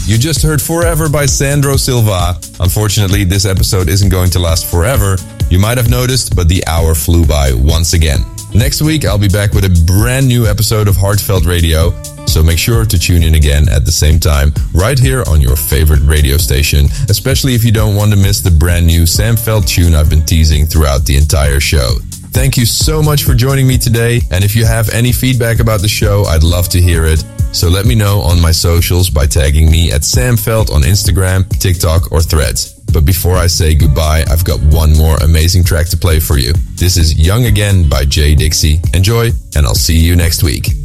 You just heard Forever by Sandro Silva. Unfortunately, this episode isn't going to last forever. You might have noticed, but the hour flew by once again. Next week, I'll be back with a brand new episode of Heartfelt Radio, so make sure to tune in again at the same time, right here on your favorite radio station, especially if you don't want to miss the brand new Sam Feldt tune I've been teasing throughout the entire show. Thank you so much for joining me today, and if you have any feedback about the show, I'd love to hear it. So let me know on my socials by tagging me at Sam Feldt on Instagram, TikTok, or Threads. But before I say goodbye, I've got one more amazing track to play for you. This is Young Again by Jay Dixie. Enjoy, and I'll see you next week.